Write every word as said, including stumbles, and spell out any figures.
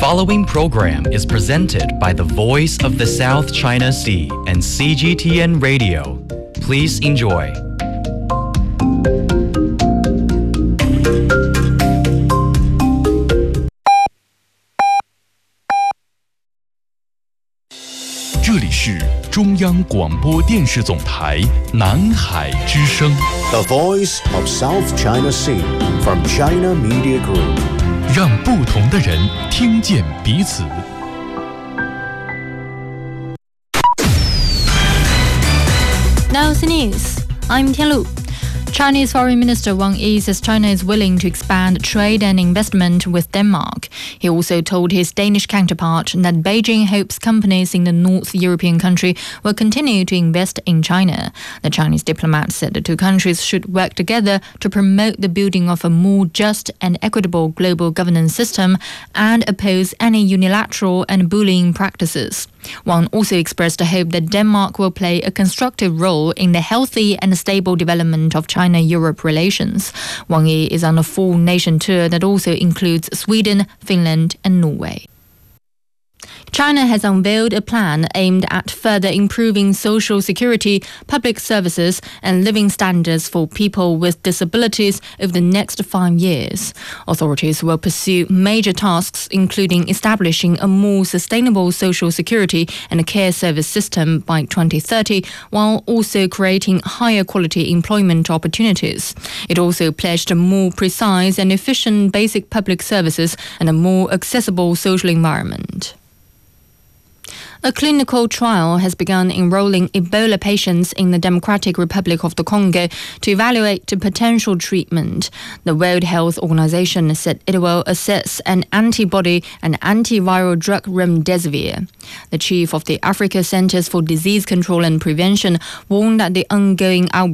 following program is presented by the Voice of the South China Sea and C G T N Radio. Please enjoy. 这里是中央广播电视总台南海之声 The Voice of South China Sea from China Media Group. 让不同的人听见彼此。 Now the news. I'm Tian Lu. Chinese Foreign Minister Wang Yi says China is willing to expand trade and investment with Denmark. He also told his Danish counterpart that Beijing hopes companies in the North European country will continue to invest in China. The Chinese diplomat said the two countries should work together to promote the building of a more just and equitable global governance system and oppose any unilateral and bullying practices. Wang also expressed a hope that Denmark will play a constructive role in the healthy and stable development of China-Europe relations. Wang Yi is on a four-nation tour that also includes Sweden, Finland and Norway. China has unveiled a plan aimed at further improving social security, public services, and living standards for people with disabilities over the next five years. Authorities will pursue major tasks, including establishing a more sustainable social security and care service system by twenty thirty, while also creating higher quality employment opportunities. It also pledged more precise and efficient basic public services and a more accessible social environment. A clinical trial has begun enrolling Ebola patients in the Democratic Republic of the Congo to evaluate the potential treatment. The World Health Organization said it will assess an antibody and antiviral drug remdesivir. The chief of the Africa Centers for Disease Control and Prevention warned that the ongoing outbreak